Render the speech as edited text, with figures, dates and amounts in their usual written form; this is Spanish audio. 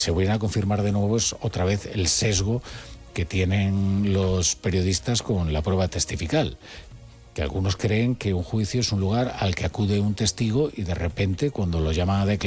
se vuelven a confirmar de nuevo es otra vez el sesgo que tienen los periodistas con la prueba testifical. Que algunos creen que un juicio es un lugar al que acude un testigo y de repente, cuando lo llaman a declarar,